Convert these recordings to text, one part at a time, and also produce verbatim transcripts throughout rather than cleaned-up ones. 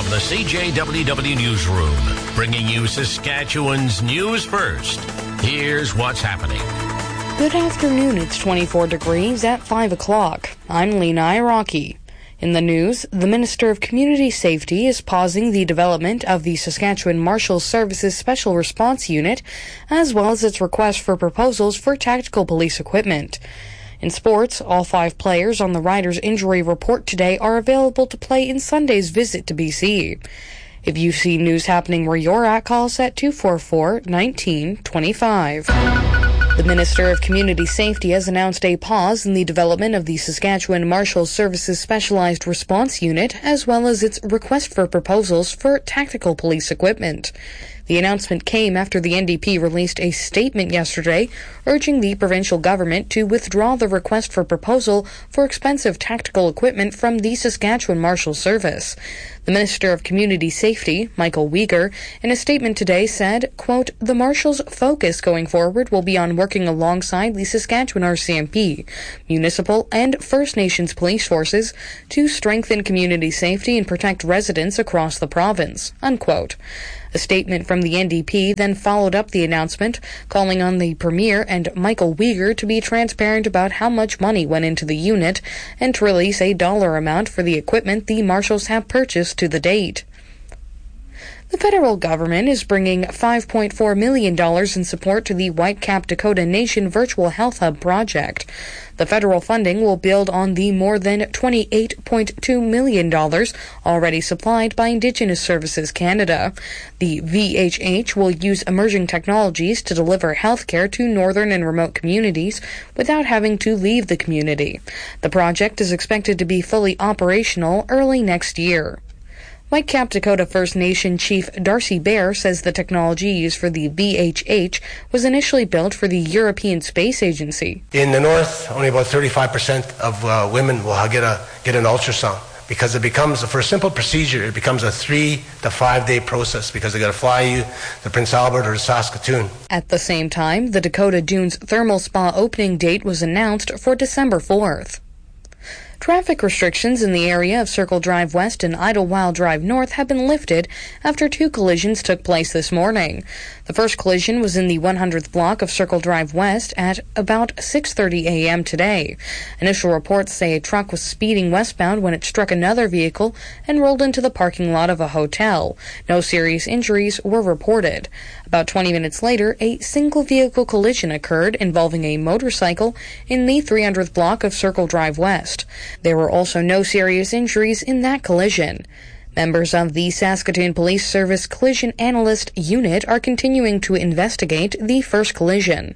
From the C J W W Newsroom, bringing you Saskatchewan's news first. Here's what's happening. Good afternoon. It's twenty-four degrees at five o'clock. I'm Lena Iraqi. In the news, the Minister of Community Safety is pausing the development of the Saskatchewan Marshals Services Special Response Unit, as well as its request for proposals for tactical police equipment. In sports, all five players on the Riders' injury report today are available to play in Sunday's visit to B C. If you see news happening where you're at, call us at two four four, one nine two five. The Minister of Community Safety has announced a pause in the development of the Saskatchewan Marshals Services Specialized Response Unit, as well as its request for proposals for tactical police equipment. The announcement came after the N D P released a statement yesterday urging the provincial government to withdraw the request for proposal for expensive tactical equipment from the Saskatchewan Marshals Service. The Minister of Community Safety, Michael Weger, in a statement today said, quote, "The Marshals' focus going forward will be on working alongside the Saskatchewan R C M P, municipal and First Nations police forces to strengthen community safety and protect residents across the province," unquote. A statement from the N D P then followed up the announcement, calling on the Premier and Michael Weger to be transparent about how much money went into the unit and to release a dollar amount for the equipment the Marshals have purchased to the date. The federal government is bringing five point four million dollars in support to the Whitecap Dakota Nation Virtual Health Hub project. The federal funding will build on the more than twenty-eight point two million dollars already supplied by Indigenous Services Canada. The V H H will use emerging technologies to deliver healthcare to northern and remote communities without having to leave the community. The project is expected to be fully operational early next year. Whitecap Dakota First Nation Chief Darcy Bear says the technology used for the V H H was initially built for the European Space Agency. In the north, only about thirty-five percent of uh, women will get a get an ultrasound because it becomes, for a simple procedure, it becomes a three to five day process because they got to fly you to Prince Albert or to Saskatoon. At the same time, the Dakota Dunes Thermal Spa opening date was announced for December fourth. Traffic restrictions in the area of Circle Drive West and Idlewild Drive North have been lifted after two collisions took place this morning. The first collision was in the one hundredth block of Circle Drive West at about six thirty a.m. today. Initial reports say a truck was speeding westbound when it struck another vehicle and rolled into the parking lot of a hotel. No serious injuries were reported. About twenty minutes later, a single-vehicle collision occurred involving a motorcycle in the three hundredth block of Circle Drive West. There were also no serious injuries in that collision. Members of the Saskatoon Police Service Collision Analyst Unit are continuing to investigate the first collision.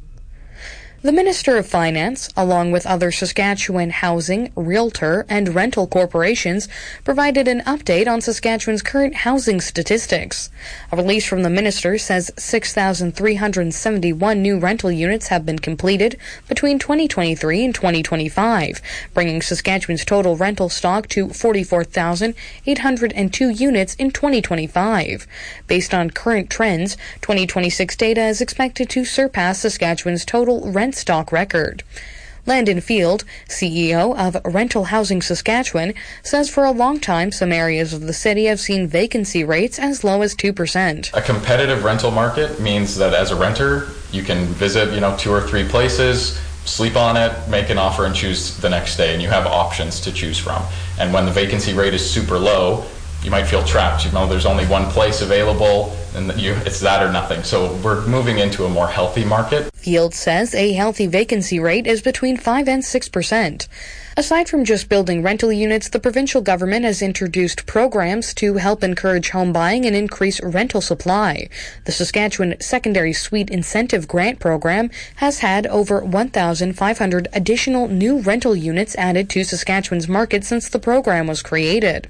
The Minister of Finance, along with other Saskatchewan housing, realtor, and rental corporations, provided an update on Saskatchewan's current housing statistics. A release from the minister says six thousand three hundred seventy-one new rental units have been completed between twenty twenty-three and twenty twenty-five, bringing Saskatchewan's total rental stock to forty-four thousand eight hundred two units in twenty twenty-five. Based on current trends, twenty twenty-six data is expected to surpass Saskatchewan's total rent stock record. Landon Field, C E O of Rental Housing Saskatchewan, says for a long time some areas of the city have seen vacancy rates as low as two percent. A competitive rental market means that as a renter, you can visit, you know, two or three places, sleep on it, make an offer and choose the next day, and you have options to choose from. And when the vacancy rate is super low, you might feel trapped. You know, there's only one place available, and you, it's that or nothing. So we're moving into a more healthy market. Field says a healthy vacancy rate is between five and six percent. Aside from just building rental units, the provincial government has introduced programs to help encourage home buying and increase rental supply. The Saskatchewan Secondary Suite Incentive Grant Program has had over one thousand five hundred additional new rental units added to Saskatchewan's market since the program was created.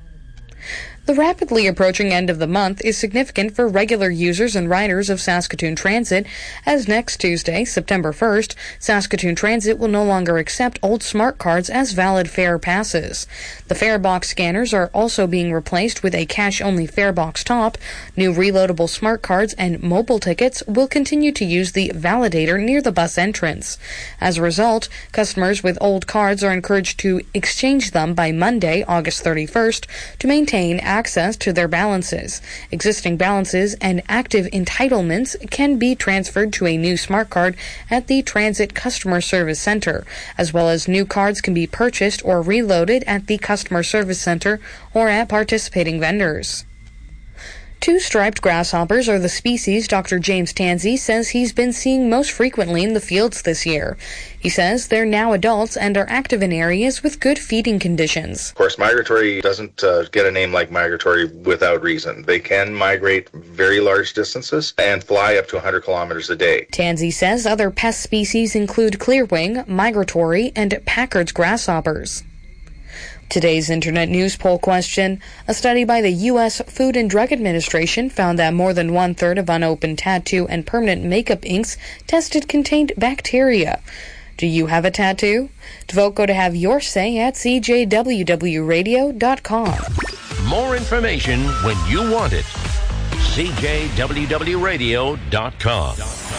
The rapidly approaching end of the month is significant for regular users and riders of Saskatoon Transit, as next Tuesday, September first, Saskatoon Transit will no longer accept old smart cards as valid fare passes. The fare box scanners are also being replaced with a cash-only fare box top. New reloadable smart cards and mobile tickets will continue to use the validator near the bus entrance. As a result, customers with old cards are encouraged to exchange them by Monday, August thirty-first, to maintain access to their balances. Existing balances and active entitlements can be transferred to a new smart card at the Transit Customer Service Center, as well as new cards can be purchased or reloaded at the Customer Service Center or at participating vendors. Two striped grasshoppers are the species Doctor James Tansey says he's been seeing most frequently in the fields this year. He says they're now adults and are active in areas with good feeding conditions. Of course, migratory doesn't uh, get a name like migratory without reason. They can migrate very large distances and fly up to one hundred kilometers a day. Tansey says other pest species include clearwing, migratory, and Packard's grasshoppers. Today's Internet News Poll question: a study by the U S Food and Drug Administration found that more than one-third of unopened tattoo and permanent makeup inks tested contained bacteria. Do you have a tattoo? To vote, go to have your say at c j w w radio dot com. More information when you want it. c j w w radio dot com.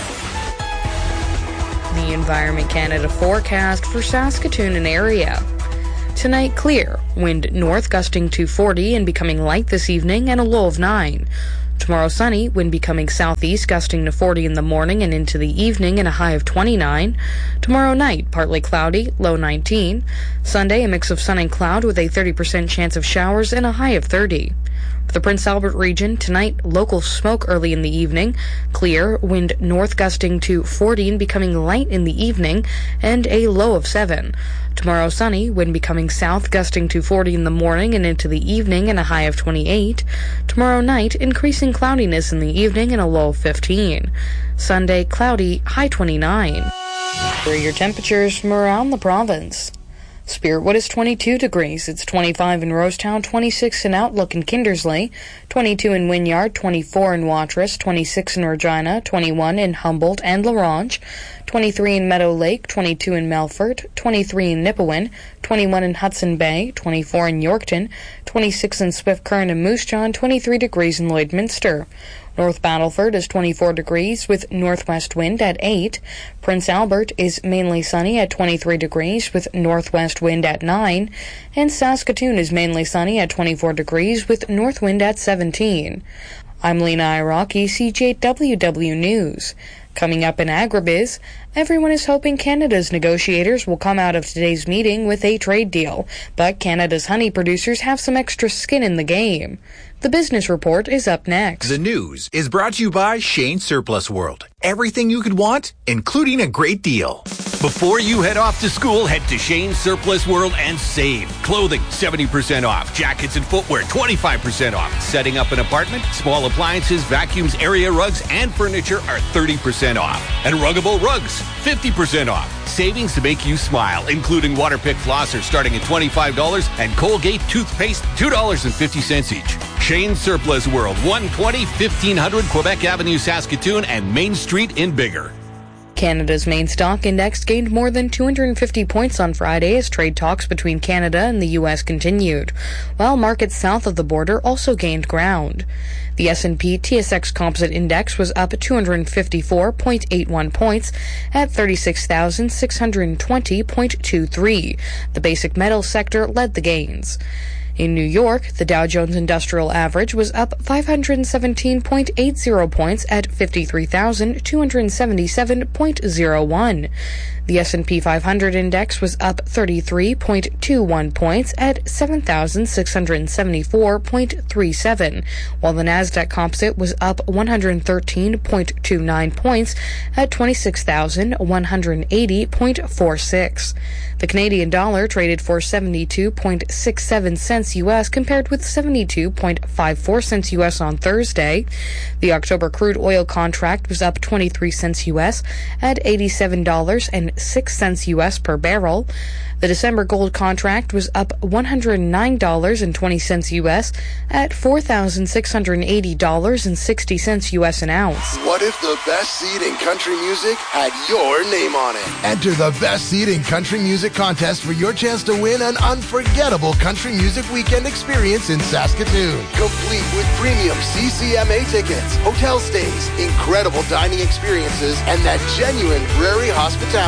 The Environment Canada forecast for Saskatoon and area. Tonight, clear. Wind north gusting to forty and becoming light this evening, and a low of nine. Tomorrow, sunny. Wind becoming southeast, gusting to forty in the morning and into the evening, and a high of twenty-nine. Tomorrow night, partly cloudy, low nineteen. Sunday, a mix of sun and cloud with a thirty percent chance of showers and a high of thirty. For the Prince Albert region, tonight, local smoke early in the evening. Clear. Wind north gusting to forty and becoming light in the evening, and a low of seven. Tomorrow, sunny. Wind becoming south, gusting to forty in the morning and into the evening, and a high of twenty-eight. Tomorrow night, increasing cloudiness in the evening and a low of fifteen. Sunday, cloudy, high twenty-nine. Here are your temperatures from around the province. Spiritwood is twenty-two degrees. It's twenty-five in Rosetown, twenty-six in Outlook and Kindersley, twenty-two in Wynyard, twenty-four in Watrous, twenty-six in Regina, twenty-one in Humboldt and La Ronge, twenty-three in Meadow Lake, twenty-two in Melfort, twenty-three in Nipawin, twenty-one in Hudson Bay, twenty-four in Yorkton, twenty-six in Swift Current and Moose Jaw, twenty-three degrees in Lloydminster. North Battleford is twenty-four degrees with northwest wind at eight. Prince Albert is mainly sunny at twenty-three degrees with northwest wind at nine. And Saskatoon is mainly sunny at twenty-four degrees with north wind at seventeen. I'm Lena Iraqi, C J W W News. Coming up in Agribiz, everyone is hoping Canada's negotiators will come out of today's meeting with a trade deal, but Canada's honey producers have some extra skin in the game. The Business Report is up next. The news is brought to you by Shane Surplus World. Everything you could want, including a great deal. Before you head off to school, head to Shane Surplus World and save. Clothing, seventy percent off. Jackets and footwear, twenty-five percent off. Setting up an apartment, small appliances, vacuums, area rugs, and furniture are thirty percent off. And Ruggable Rugs, fifty percent off. Savings to make you smile, including Waterpik flosser starting at twenty-five dollars and Colgate toothpaste, two dollars and fifty cents each. Shane Surplus World, one twenty, fifteen hundred Quebec Avenue, Saskatoon, and Main Street in Bigger. Canada's main stock index gained more than two hundred fifty points on Friday as trade talks between Canada and the U S continued, while markets south of the border also gained ground. The S and P T S X Composite Index was up two hundred fifty-four point eight one points at thirty-six thousand six hundred twenty point two three. The basic metals sector led the gains. In New York, the Dow Jones Industrial Average was up five hundred seventeen point eight zero points at fifty-three thousand two hundred seventy-seven point zero one. The S and P five hundred index was up thirty-three point two one points at seven thousand six hundred seventy-four point three seven, while the Nasdaq Composite was up one hundred thirteen point two nine points at twenty-six thousand one hundred eighty point four six. The Canadian dollar traded for seventy-two point six seven cents U S compared with seventy-two point five four cents U S on Thursday. The October crude oil contract was up twenty-three cents U S at eighty-seven dollars and six cents U S per barrel. The December gold contract was up one hundred nine dollars and twenty cents U S at four thousand six hundred eighty dollars and sixty cents U S an ounce. What if the best seed in country music had your name on it? Enter the best seed in country music contest for your chance to win an unforgettable country music weekend experience in Saskatoon. Complete with premium C C M A tickets, hotel stays, incredible dining experiences, and that genuine prairie hospitality.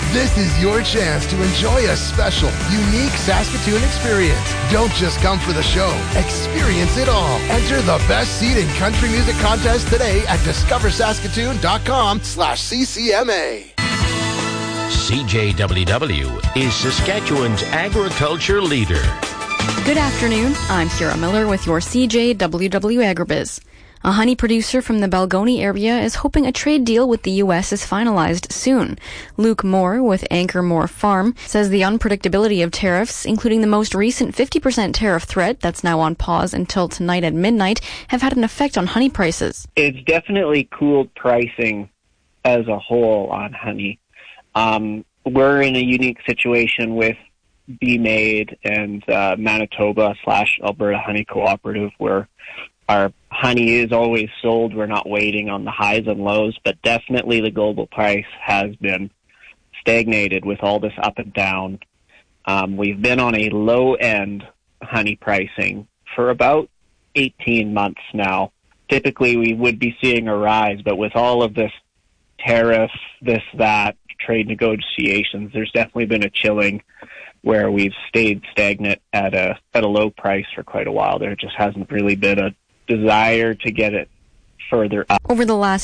This is your chance to enjoy a special, unique Saskatoon experience. Don't just come for the show. Experience it all. Enter the Best Seat in Country Music contest today at discoversaskatoon.com slash CCMA. C J W W is Saskatchewan's agriculture leader. Good afternoon. I'm Kira Miller with your C J W W Agribiz. A honey producer from the Balgoni area is hoping a trade deal with the U S is finalized soon. Luke Moore with Anchor Moore Farm says the unpredictability of tariffs, including the most recent fifty percent tariff threat that's now on pause until tonight at midnight, have had an effect on honey prices. It's definitely cooled pricing as a whole on honey. Um, we're in a unique situation with B-Made and uh, Manitoba slash Alberta Honey Cooperative, where our honey is always sold. We're not waiting on the highs and lows, but definitely the global price has been stagnated with all this up and down. Um, we've been on a low-end honey pricing for about eighteen months now. Typically, we would be seeing a rise, but with all of this tariff, this, that, trade negotiations, there's definitely been a chilling where we've stayed stagnant at a at a low price for quite a while. There just hasn't really been a desire to get it further up. Over the last